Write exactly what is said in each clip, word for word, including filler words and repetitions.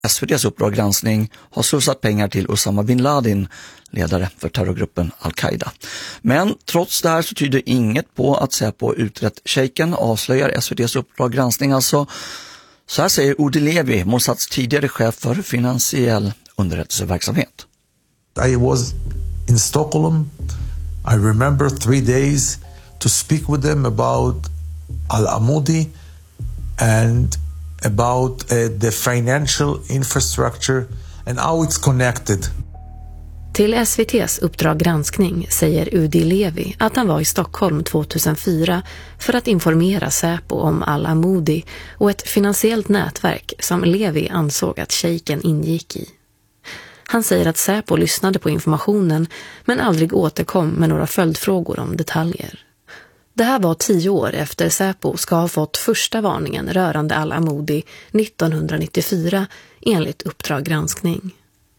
S V D:s Uppdrag granskning har slussat pengar till Osama bin Laden, ledare för terrorgruppen Al-Qaida. Men trots det här så tyder inget på att Säpo utrett shejken, avslöjar S V D:s Uppdrag granskning alltså. Så här säger Udi Levi, Mossads tidigare chef för finansiell underrättelseverksamhet. I was in Stockholm. I remember three days to speak with them about Al-Amoudi and about uh, the financial infrastructure and how it's connected. Till S V T:s Uppdrag granskning säger Udi Levi att han var i Stockholm tjugohundrafyra för att informera Säpo om Al-Amoudi och ett finansiellt nätverk som Levi ansåg att shejken ingick i. Han säger att Säpo lyssnade på informationen men aldrig återkom med några följdfrågor om detaljer. Det här var tio år efter Säpo ska ha fått första varningen rörande Al-Amoudi nittonhundranittiofyra enligt Uppdrag granskning.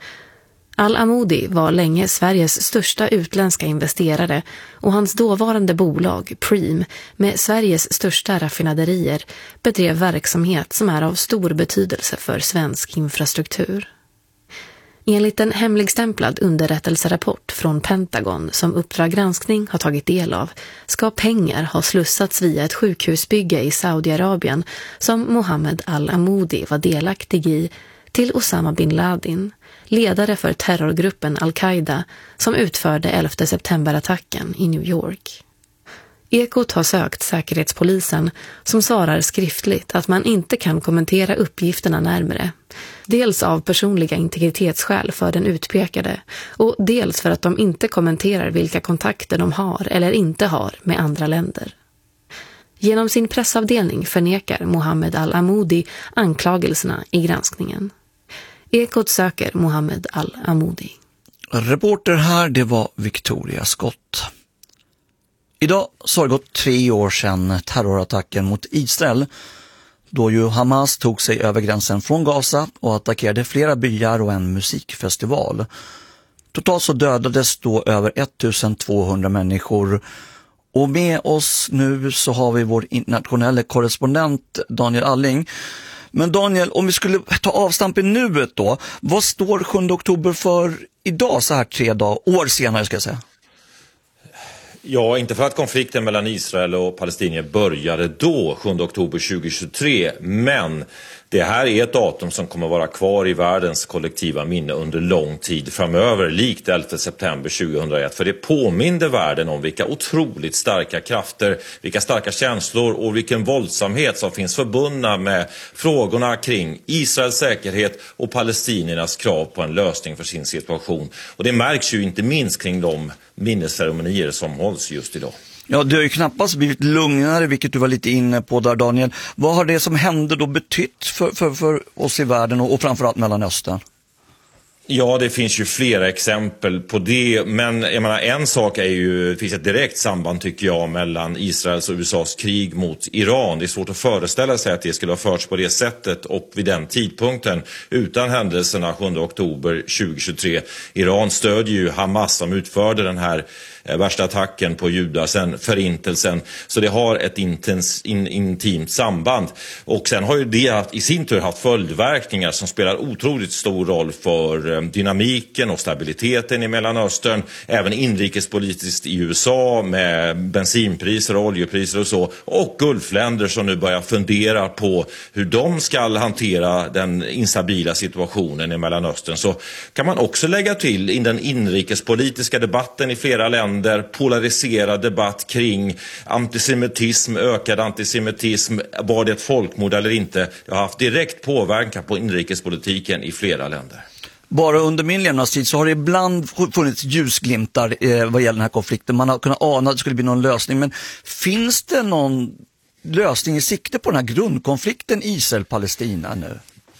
Al-Amoudi var länge Sveriges största utländska investerare och hans dåvarande bolag Preem med Sveriges största raffinaderier bedrev verksamhet som är av stor betydelse för svensk infrastruktur. Enligt en hemligstämplad underrättelserapport från Pentagon som Uppdrag granskning har tagit del av ska pengar ha slussats via ett sjukhusbygge i Saudiarabien som Mohammed Al-Amoudi var delaktig i till Osama bin Laden, ledare för terrorgruppen Al-Qaida som utförde elfte september-attacken i New York. Ekot har sökt Säkerhetspolisen som svarar skriftligt att man inte kan kommentera uppgifterna närmare. Dels av personliga integritetsskäl för den utpekade och dels för att de inte kommenterar vilka kontakter de har eller inte har med andra länder. Genom sin pressavdelning förnekar Mohammed Al-Amoudi anklagelserna i granskningen. Ekot söker Mohammed Al-Amoudi. Reporter här, det var Victoria Scott. Idag så har det gått tre år sedan terrorattacken mot Israel, då ju Hamas tog sig över gränsen från Gaza och attackerade flera byar och en musikfestival. Totalt så dödades då över ettusentvåhundra människor. Och med oss nu så har vi vår internationella korrespondent Daniel Alling. Men Daniel, om vi skulle ta avstamp i nuet då, vad står sjunde oktober för idag så här tre dagar, år senare ska jag säga? Ja, inte för att konflikten mellan Israel och Palestinien började då, sjunde oktober tjugohundratjugotre, men det här är ett datum som kommer vara kvar i världens kollektiva minne under lång tid framöver, likt elfte september tjugohundraett. För det påminner världen om vilka otroligt starka krafter, vilka starka känslor och vilken våldsamhet som finns förbundna med frågorna kring Israels säkerhet och palestiniernas krav på en lösning för sin situation. Och det märks ju inte minst kring de minnesceremonier som hålls just idag. Ja, det har ju knappast blivit lugnare, vilket du var lite inne på där, Daniel. Vad har det som hände då betytt för, för, för oss i världen och, och framförallt Mellanöstern? Ja, det finns ju flera exempel på det, men jag menar, en sak är ju, det finns ett direkt samband tycker jag mellan Israels och U S A:s krig mot Iran. Det är svårt att föreställa sig att det skulle ha förts på det sättet och vid den tidpunkten utan händelserna sjunde oktober tjugohundratjugotre. Iran stödjer ju Hamas som utförde den här eh, värsta attacken på judar sen förintelsen, så det har ett intens, in, intimt samband. Och sen har ju det i sin tur haft följdverkningar som spelar otroligt stor roll för dynamiken och stabiliteten i Mellanöstern, även inrikespolitiskt i U S A med bensinpriser och oljepriser och så, och Gulfländer som nu börjar fundera på hur de ska hantera den instabila situationen i Mellanöstern. Så kan man också lägga till i den inrikespolitiska debatten i flera länder, polariserad debatt kring antisemitism, ökad antisemitism, var det ett folkmord eller inte. Det har haft direkt påverkan på inrikespolitiken i flera länder. Bara under min levnadstid så har det ibland funnits ljusglimtar eh, vad gäller den här konflikten. Man har kunnat ana att det skulle bli någon lösning. Men finns det någon lösning i sikte på den här grundkonflikten Israel-Palestina nu?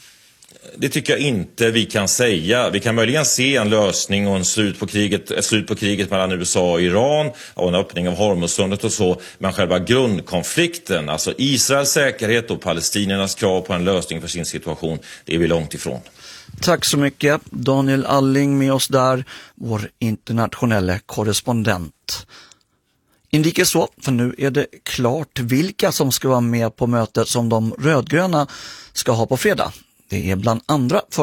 Det tycker jag inte vi kan säga. Vi kan möjligen se en lösning och en slut på kriget, ett slut på kriget mellan U S A och Iran och en öppning av Hormuzsundet och så. Men själva grundkonflikten, alltså Israels säkerhet och palestiniernas krav på en lösning för sin situation, det är vi långt ifrån. Tack så mycket, Daniel Alling med oss där, vår internationella korrespondent. Inrikes så, för nu är det klart vilka som ska vara med på mötet som de rödgröna ska ha på fredag. Det är bland andra